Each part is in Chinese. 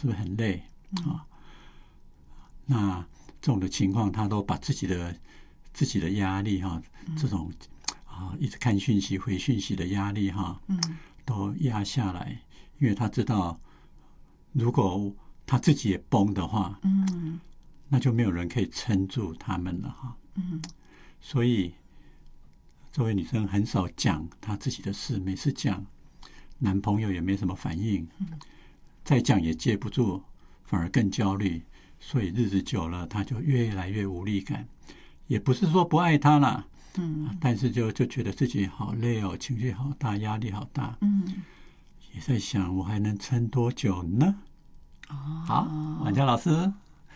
是不是很累啊？那这种的情况，他都把自己的压力这种一直看讯息、回讯息的压力都压下来，因为他知道，如果他自己也崩的话，那就没有人可以撑住他们了所以这位女生很少讲她自己的事，每次讲男朋友也没什么反应，再讲也接不住，反而更焦虑，所以日子久了，她就越来越无力感。也不是说不爱他啦，但是就觉得自己好累哦，情绪好大，压力好大，也在想我还能撑多久呢？好，婉佳老师，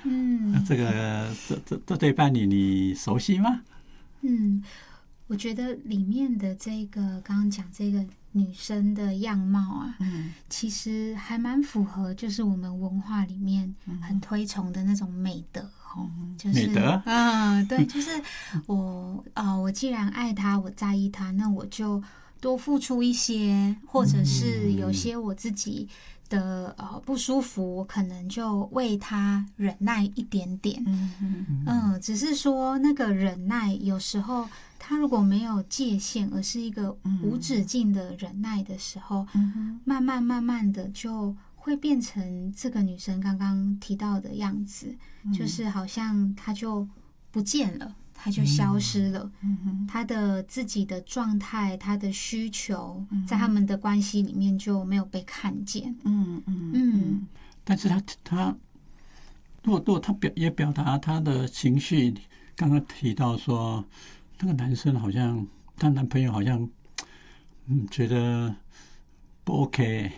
这对伴侣你熟悉吗？ 我觉得里面的这个刚刚讲这个女生的样貌啊，其实还蛮符合，就是我们文化里面很推崇的那种美德就是美德， 对，就是我既然爱他，我在意他，那我就多付出一些，或者是有些我自己的不舒服，我可能就为他忍耐一点点。只是说那个忍耐有时候他如果没有界限，而是一个无止境的忍耐的时候，慢慢的就会变成这个女生刚刚提到的样子，就是好像她就不见了，她就消失了，她的自己的状态，她的需求，在他们的关系里面就没有被看见。 但是她如果她也表达她的情绪，刚刚提到说那个男生好像她男朋友好像觉得不 OK，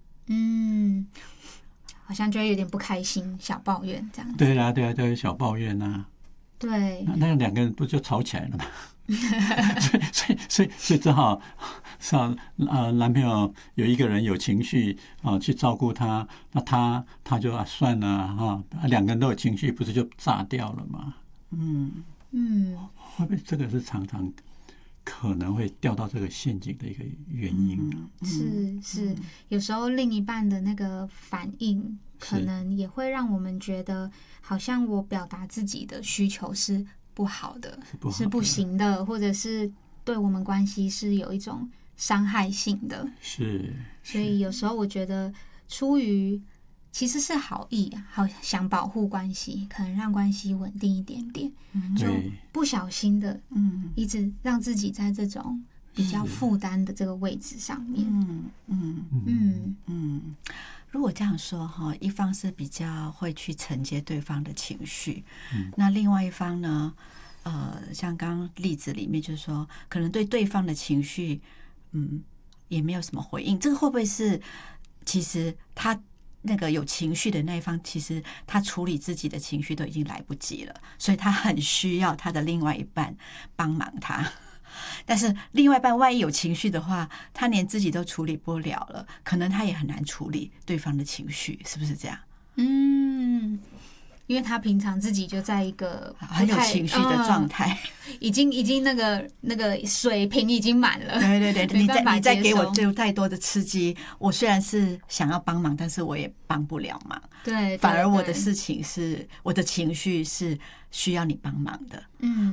好像就会有点不开心，小抱怨这样子。 对啦，小抱怨对， 那两个人不就吵起来了吗？所以只好男朋友有一个人有情绪去照顾他，那他就算了两个人都有情绪，不是就炸掉了吗？会不会这个是常常可能会掉到这个陷阱的一个原因呢？ 是，有时候另一半的那个反应，可能也会让我们觉得，好像我表达自己的需求是不好的，是不行的，或者是对我们关系是有一种伤害性的。所以有时候我觉得，出于其实是好意，好想保护关系，可能让关系稳定一点点，就不小心的，一直让自己在这种比较负担的这个位置上面。 如果这样说哈，一方是比较会去承接对方的情绪，那另外一方呢，像刚刚例子里面就是说，可能对对方的情绪，也没有什么回应。这个会不会是，其实他那个有情绪的那一方，其实他处理自己的情绪都已经来不及了，所以他很需要他的另外一半帮忙他。但是另外一半万一有情绪的话，他连自己都处理不了了，可能他也很难处理对方的情绪，是不是这样？ 因为他平常自己就在一个很有情绪的状态， 已经那个水平已经满了。 对，你再给我就太多的刺激，我虽然是想要帮忙，但是我也帮不了忙。 对， 反而我的事情是，我的情绪是需要你帮忙的。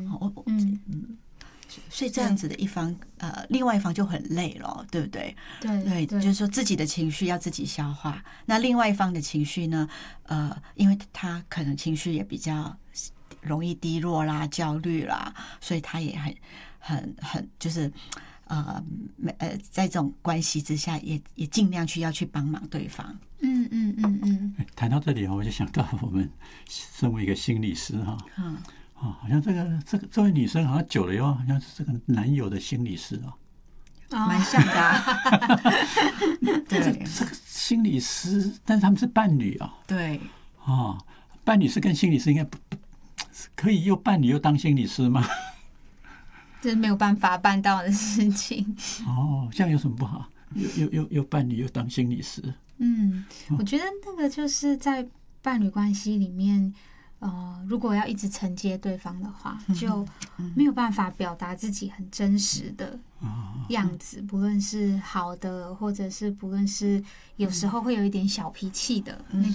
所以这样子的一方，另外一方就很累了，对不对？ 对， 就是说自己的情绪要自己消化，那另外一方的情绪呢，因为他可能情绪也比较容易低落啦、焦虑啦，所以他也很就是在这种关系之下，也尽量要去帮忙对方。 谈到这里我就想到我们身为一个心理师好像这位女生好像久了以后，好像是这个男友的心理师蛮像的。对， 这个心理师，但是他们是伴侣对伴侣是跟心理师应该不可以又伴侣又当心理师吗？ 这是没有办法办到的事情。 这样有什么不好？又伴侣又当心理师？ 我觉得那个就是在伴侣关系里面。如果要一直承接对方的话，就没有办法表达自己很真实的样子，不论是好的，或者是不论是有时候会有一点小脾气的那